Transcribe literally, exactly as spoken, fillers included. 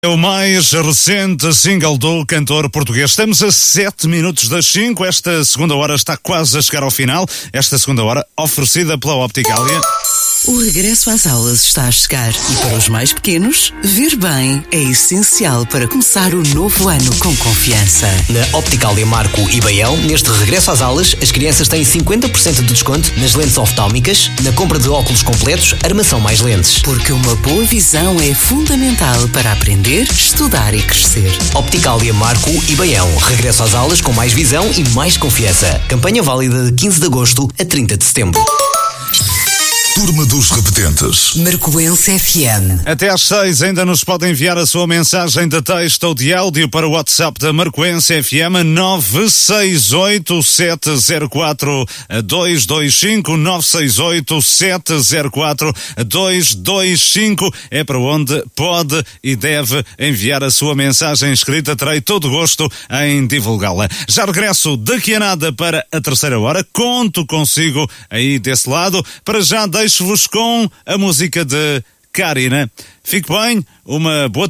É o mais recente single do cantor português. Estamos a sete minutos das cinco. Esta segunda hora está quase a chegar ao final. Esta segunda hora oferecida pela Opticalia. O regresso às aulas está a chegar e para os mais pequenos, ver bem é essencial para começar o novo ano com confiança. Na Opticalia Marco e Baião, neste regresso às aulas, as crianças têm cinquenta por cento de desconto nas lentes oftalmicas, na compra de óculos completos, armação mais lentes. Porque uma boa visão é fundamental para aprender, estudar e crescer. Opticalia Marco e Baião, regresso às aulas com mais visão e mais confiança. Campanha válida de quinze de agosto a trinta de setembro. Turma dos Repetentes. Marcoense F M. Até às seis ainda nos pode enviar a sua mensagem de texto ou de áudio para o WhatsApp da Marcoense F M nove seis oito sete zero quatro dois dois cinco nove seis oito sete zero quatro dois dois cinco. É para onde pode e deve enviar a sua mensagem escrita. Terei todo gosto em divulgá-la. Já regresso daqui a nada para a terceira hora. Conto consigo aí desse lado. Para já deixo-vos com a música de Karina. Fique bem, uma boa